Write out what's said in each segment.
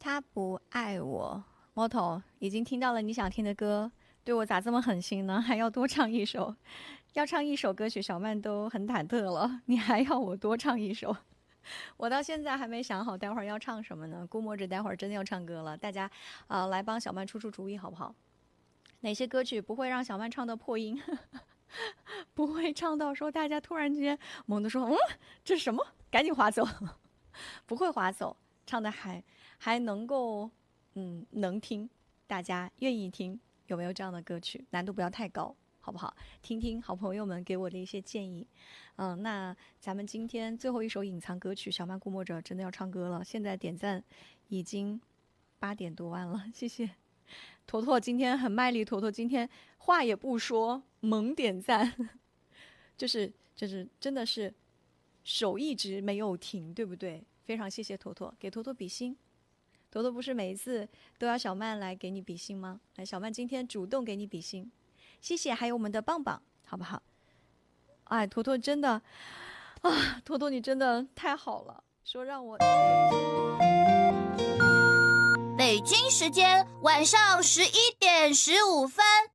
他不爱我。猫头已经听到了你想听的歌，对我咋这么狠心呢？还要多唱一首，要唱一首歌曲，小曼都很忐忑了，你还要我多唱一首？我到现在还没想好待会儿要唱什么呢。估摸着待会儿真的要唱歌了，大家来帮小曼出主意好不好？哪些歌曲不会让小曼唱到破音？不会唱到说大家突然之间猛地说这是什么？赶紧划走。不会划走，唱的还能够能听，大家愿意听。有没有这样的歌曲？难度不要太高，好不好？听听好朋友们给我的一些建议。那咱们今天最后一首隐藏歌曲，小曼估摸着真的要唱歌了。现在点赞已经8点多万了，谢谢。坨坨今天很卖力，坨坨今天话也不说，猛点赞，就是真的是手一直没有停，对不对？非常谢谢坨坨，给坨坨比心。坨坨不是每一次都要小曼来给你比心吗？来，小曼今天主动给你比心，谢谢。还有我们的棒棒，好不好？哎，坨坨真的坨坨你真的太好了，说让我。 北京时间晚上11:15。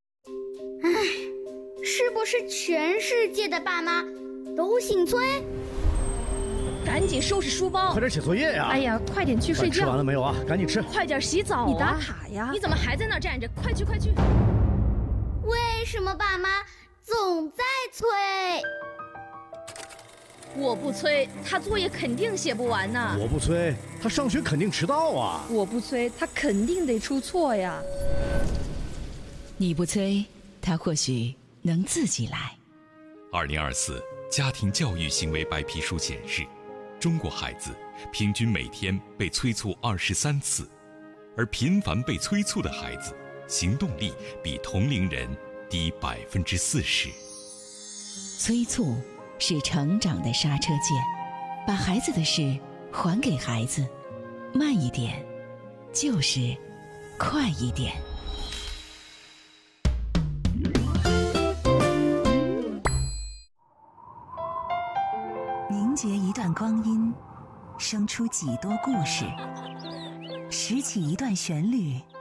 是不是全世界的爸妈都姓崔？ 赶紧收拾书包， 快点写作业呀！ 哎呀，快点去睡觉。 吃完了没有啊？赶紧吃！ 快点洗澡啊！你打卡呀！你怎么还在那站着？快去！ 为什么爸妈总在催？ 我不催，他作业肯定写不完呢。 我不催，他上学肯定迟到啊。 我不催，他肯定得出错呀。 你不催，他或许能自己来。 2024家庭教育行为白皮书显示，中国孩子平均每天被催促23次，而频繁被催促的孩子，行动力比同龄人低40%。 催促是成长的刹车键，把孩子的事还给孩子，慢一点，就是快一点。 凝结一段光阴，生出几多故事，拾起一段旋律，